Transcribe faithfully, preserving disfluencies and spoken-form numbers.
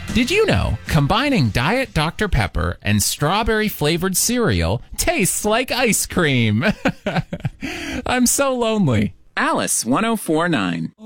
Did you know combining Diet Doctor Pepper and strawberry-flavored cereal tastes like ice cream? I'm so lonely. Alice one oh four point nine.